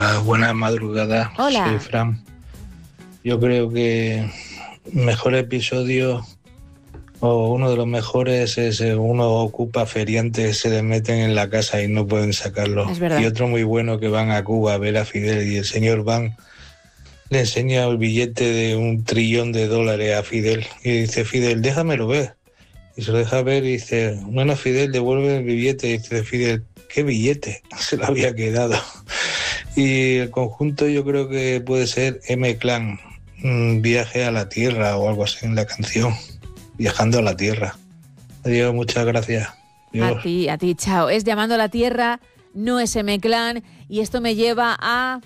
Buenas madrugadas. Hola. Soy Fran. Yo creo que el mejor episodio o uno de los mejores es uno ocupa feriantes, se le meten en la casa y no pueden sacarlo. Es verdad. Y otro muy bueno que van a Cuba a ver a Fidel y el señor Van le enseña el billete de $1 trillón a Fidel y dice: Fidel, déjamelo ver. Y se lo deja ver y dice: bueno, Fidel, devuelve el billete. Y dice Fidel: ¿qué billete? Se lo había quedado. Y el conjunto yo creo que puede ser M-Clan, Viaje a la Tierra o algo así en la canción, Viajando a la Tierra. Adiós, muchas gracias. Adiós. A ti, chao. Es Llamando a la Tierra, no es M-Clan, y esto me lleva a...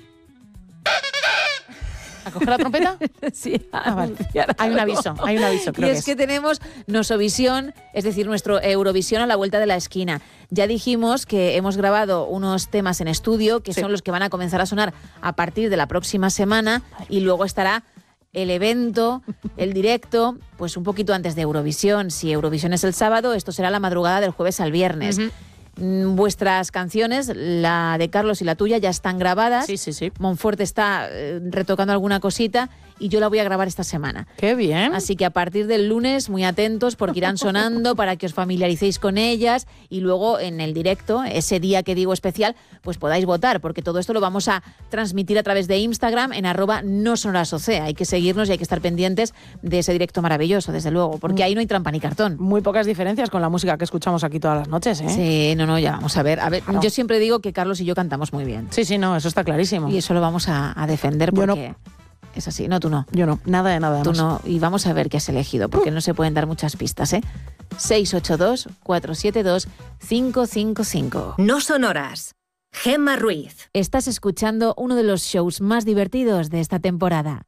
¿A coger la trompeta? Sí, Vale. Hay un aviso, creo y es que tenemos Nosovisión, es decir, nuestro Eurovisión a la vuelta de la esquina. Ya dijimos que hemos grabado unos temas en estudio que son los que van a comenzar a sonar a partir de la próxima semana y luego estará el evento, el directo, pues un poquito antes de Eurovisión. Si Eurovisión es el sábado, esto será la madrugada del jueves al viernes. Vuestras canciones, la de Carlos y la tuya, ya están grabadas. Sí. Monforte está retocando alguna cosita y yo la voy a grabar esta semana. ¡Qué bien! Así que a partir del lunes, muy atentos porque irán sonando para que os familiaricéis con ellas y luego en el directo, ese día que digo especial, pues podáis votar, porque todo esto lo vamos a transmitir a través de Instagram en @nosonorasoc. Hay que seguirnos y hay que estar pendientes de ese directo maravilloso, desde luego, porque ahí no hay trampa ni cartón. Muy pocas diferencias con la música que escuchamos aquí todas las noches, ¿eh? Sí, no, ya vamos a ver. Claro. Yo siempre digo que Carlos y yo cantamos muy bien. Sí, no, eso está clarísimo. Y eso lo vamos a defender porque es así. No, tú no. Yo no, nada de nada. Tú además. no. Y vamos a ver qué has elegido, porque no se pueden dar muchas pistas, ¿eh? 682-472-555. No sonoras. Gemma Ruiz. Estás escuchando uno de los shows más divertidos de esta temporada.